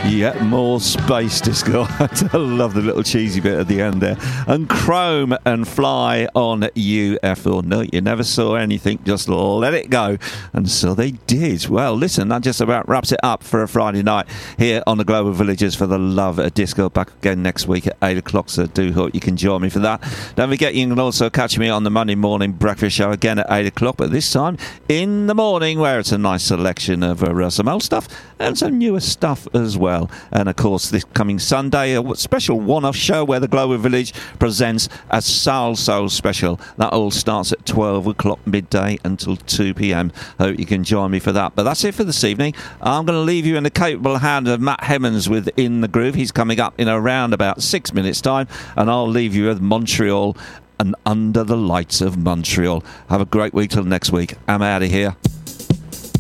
Yeah, more space disco. I love the little cheesy bit at the end there. And Chrome and Fly on UFO. No, you never saw anything, just let it go. And so they did. Well, listen, that just about wraps it up for a Friday night here on the Global Villagers for the Love of Disco. Back again next week at 8 o'clock, so do hope you can join me for that. Don't forget, you can also catch me on the Monday morning breakfast show again at 8 o'clock, but this time in the morning, where it's a nice selection of some old stuff and some newer stuff as well. And of course, this coming Sunday, a special one-off show where the Global Village presents a Soul special. That all starts at 12 o'clock midday until 2 p.m. Hope you can join me for that. But that's it for this evening. I'm going to leave you in the capable hand of Matt Hemmons with In the Groove. He's coming up in around about 6 minutes' time, and I'll leave you with Montreal and Under the Lights of Montreal. Have a great week till next week. I'm out of here.